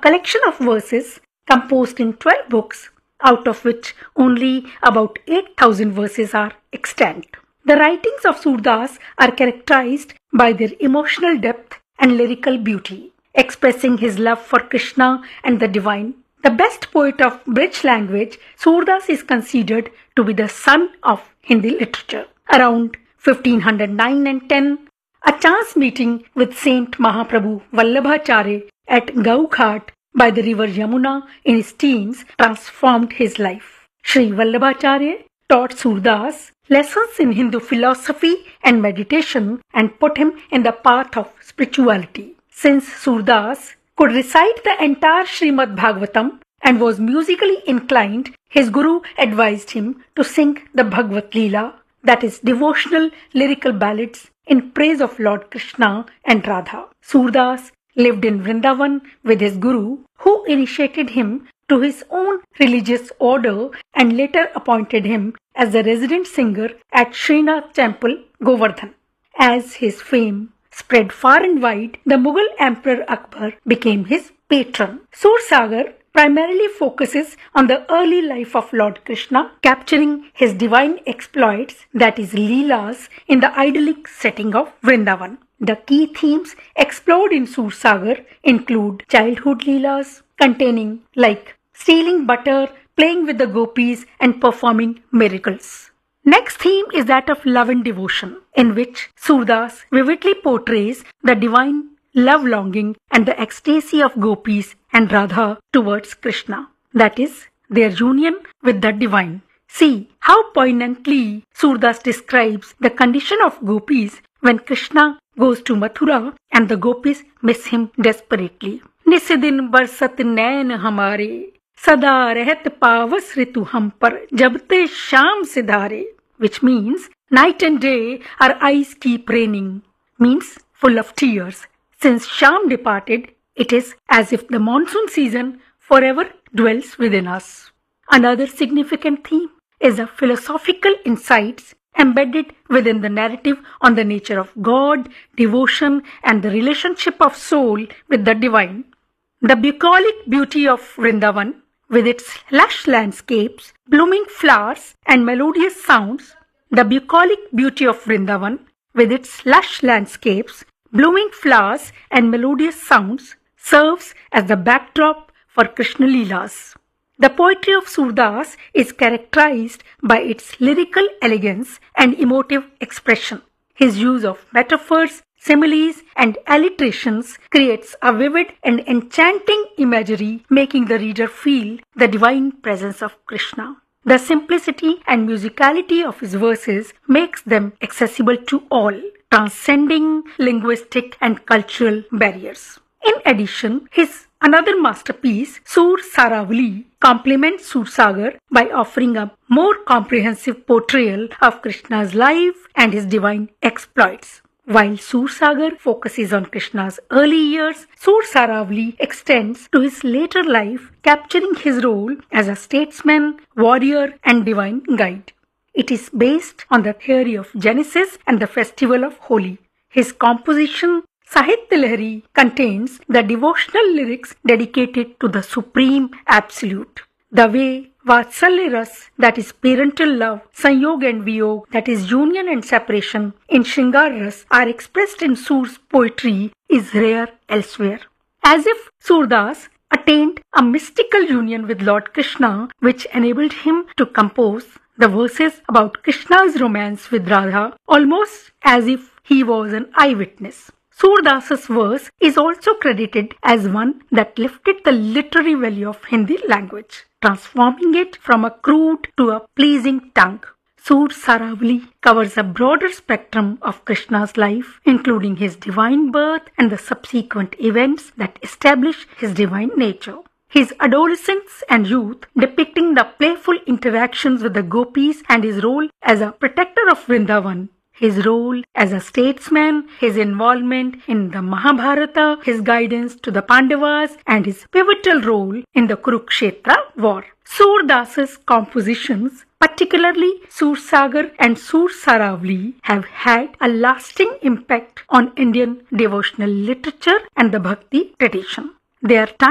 collection of verses composed in 12 books, out of which only about 8,000 verses are extant. The writings of Surdas are characterized by their emotional depth and lyrical beauty, expressing his love for Krishna and the divine. The best poet of Brij language, Surdas is considered to be the son of Hindi literature. Around 1509 and 10, a chance meeting with Saint Mahaprabhu Vallabhacharya at Gau Ghat by the river Yamuna in his teens transformed his life. Sri Vallabhacharya taught Surdas lessons in Hindu philosophy and meditation and put him in the path of spirituality. Since Surdas could recite the entire Srimad Bhagavatam and was musically inclined, his guru advised him to sing the Bhagavad Leela, that is devotional lyrical ballads in praise of Lord Krishna and Radha. Surdas lived in Vrindavan with his guru, who initiated him to his own religious order and later appointed him as the resident singer at Srinath Temple, Govardhan. As his fame spread far and wide, the Mughal Emperor Akbar became his patron. Sursagar primarily focuses on the early life of Lord Krishna, capturing his divine exploits, that is Leelas, in the idyllic setting of Vrindavan. The key themes explored in Sursagar include childhood Leelas, containing like stealing butter, playing with the gopis, and performing miracles. Next theme is that of love and devotion, in which Surdas vividly portrays the divine love longing and the ecstasy of gopis and Radha towards Krishna, that is, their union with the divine. See how poignantly Surdas describes the condition of gopis when Krishna goes to Mathura and the gopis miss him desperately. Nisidin barsat nain hamare, sada rehat pavas ritu hum par jabte sham sidhare, which means night and day our eyes keep raining, means full of tears. Since Sham departed, it is as if the monsoon season forever dwells within us. Another significant theme is the philosophical insights embedded within the narrative on the nature of God, devotion, and the relationship of soul with the divine. The bucolic beauty of Vrindavan, with its lush landscapes, blooming flowers, and melodious sounds, the bucolic beauty of Vrindavan, with its lush landscapes, blooming flowers, and melodious sounds, serves as the backdrop for Krishna Leelas. The poetry of Surdas is characterized by its lyrical elegance and emotive expression. His use of metaphors, similes, and alliterations creates a vivid and enchanting imagery, making the reader feel the divine presence of Krishna. The simplicity and musicality of his verses makes them accessible to all, transcending linguistic and cultural barriers. In addition, his another masterpiece, Sur Saravali, complements Sursagar by offering a more comprehensive portrayal of Krishna's life and his divine exploits. While Sursagar focuses on Krishna's early years, Sur Saravali extends to his later life, capturing his role as a statesman, warrior, and divine guide. It is based on the theory of Genesis and the festival of Holi. His composition, Sahitya Lahari, contains the devotional lyrics dedicated to the Supreme Absolute. The way Vatsalya Ras, that is parental love, Sanyog and Viyog, that is union and separation, in Shringar Ras are expressed in Sur's poetry is rare elsewhere. As if Surdas attained a mystical union with Lord Krishna, which enabled him to compose the verses about Krishna's romance with Radha, almost as if he was an eyewitness. Surdas's verse is also credited as one that lifted the literary value of Hindi language, transforming it from a crude to a pleasing tongue. Sur Saravali covers a broader spectrum of Krishna's life, including his divine birth and the subsequent events that establish his divine nature. His adolescence and youth, depicting the playful interactions with the gopis and his role as a protector of Vrindavan, his role as a statesman, his involvement in the Mahabharata, his guidance to the Pandavas, and his pivotal role in the Kurukshetra war. Surdas's compositions, particularly Sursagar and Sur Saravali, have had a lasting impact on Indian devotional literature and the Bhakti tradition. They are